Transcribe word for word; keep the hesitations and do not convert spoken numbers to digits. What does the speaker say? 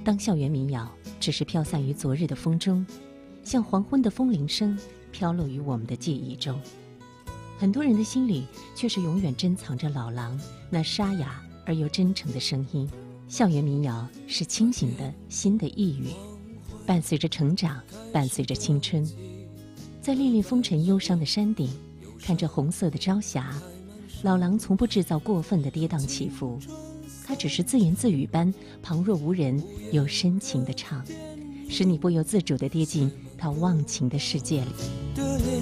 当校园民谣只是飘散于昨日的风中，像黄昏的风铃声飘落于我们的记忆中，很多人的心里却是永远珍藏着老狼那沙哑而又真诚的声音。校园民谣是清醒的新的呓语，伴随着成长，伴随着青春。在历历风尘忧伤的山顶，看着红色的朝霞，老狼从不制造过分的跌宕起伏，他只是自言自语般旁若无人又深情地唱，使你不由自主地跌进他忘情的世界里。